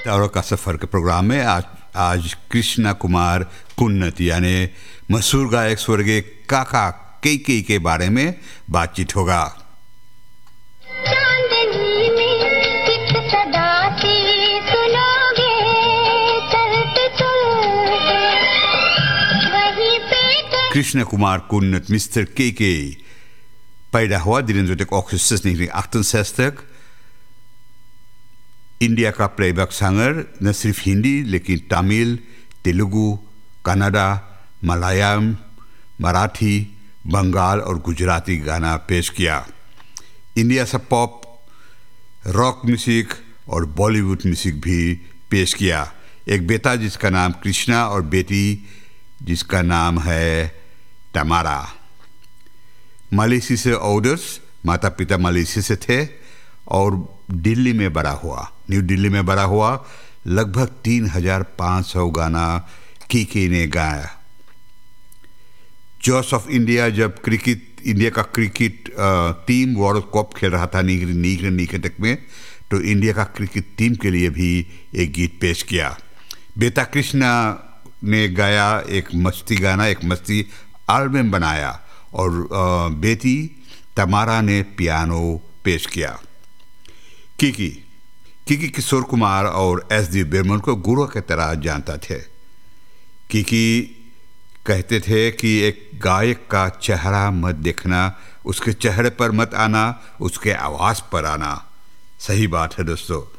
और का सफ़र के प्रोग्राम में आज कृष्णा कुमार कुन्नत यानी मशहूर गायक स्वर्गीय काका केके के बारे में बातचीत होगा। कृष्णा कुमार कुन्नत मिस्टर केके पैदा हुआ 23 अगस्त 1968। इंडिया का प्लेबैक सिंगर, न सिर्फ हिंदी लेकिन तमिल, तेलुगु, कन्नड़ा, मलयालम, मराठी, बंगाल और गुजराती गाना पेश किया। इंडिया से पॉप, रॉक म्यूजिक और बॉलीवुड म्यूजिक भी पेश किया। एक बेटा जिसका नाम कृष्णा और बेटी जिसका नाम है तमारा। मलेशिया से ऑर्डर्स, माता पिता मलेशिया से थे और दिल्ली में बड़ा हुआ, न्यू दिल्ली में बड़ा हुआ। लगभग 3500 गाना केके ने गाया। जॉस ऑफ इंडिया जब इंडिया का क्रिकेट टीम वर्ल्ड कप खेल रहा था निकटक में, तो इंडिया का क्रिकेट टीम के लिए भी एक गीत पेश किया। बेटा कृष्णा ने गाया एक मस्ती गाना, एक मस्ती एल्बम बनाया और बेटी तमारा ने पियानो पेश किया। किकी किशोर कुमार और एस.डी. बर्मन को गुरु की तरह जानता थे। किकी कहते थे कि एक गायक का चेहरा मत देखना, उसके चेहरे पर मत आना, उसके आवाज़ पर आना। सही बात है दोस्तों।